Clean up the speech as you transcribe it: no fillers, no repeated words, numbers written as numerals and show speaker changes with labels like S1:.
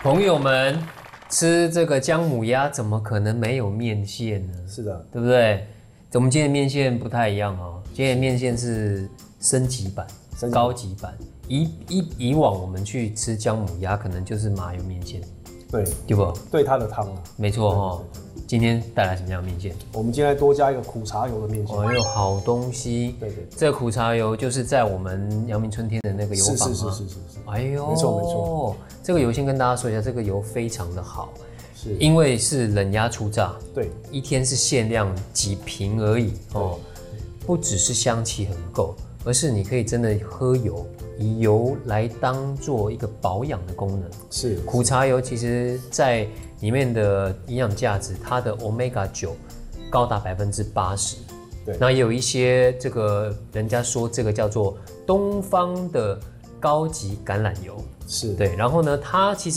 S1: 朋友们，吃这个姜母鸭怎么可能没有面线呢？
S2: 是的，
S1: 对不对？我们今天的面线不太一样哦，今天的面线是升级版、高级版。以往我们去吃姜母鸭，可能就是麻油面线，对不？
S2: 对它的汤啊，
S1: 没错哦。今天带来什么样的面线？
S2: 我们今天多加一个苦茶油的面线。
S1: 哦，有好东西。
S2: 对，
S1: 这个苦茶油就是在我们阳明春天的那个油坊吗？
S2: 是。
S1: 哎呦，
S2: 没错。
S1: 这个油先跟大家说一下，这个油非常的好，
S2: 是
S1: 因为是冷压初榨，
S2: 对，
S1: 一天是限量几瓶而已哦。不只是香气很够，而是你可以真的喝油，以油来当做一个保养的功能。
S2: 是
S1: 苦茶油其实在里面的营养价值，它的 Omega 9高达80%。
S2: 对，
S1: 那也有一些这个人家说这个叫做东方的高级橄榄油。
S2: 是
S1: 对，然后呢，它其实